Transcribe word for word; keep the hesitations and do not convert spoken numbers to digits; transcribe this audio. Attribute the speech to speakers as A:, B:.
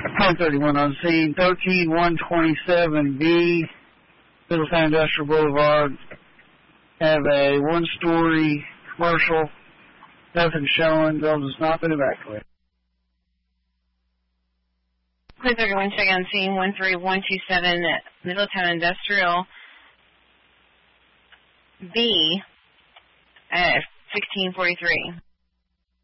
A: ten thirty-one on scene, thirteen one twenty-seven B, Middletown Industrial Boulevard. Have a one-story commercial. Nothing showing. Building has not been evacuated.
B: ten thirty-one, check on scene, one three one two seven, Middletown Industrial B, at sixteen forty-three.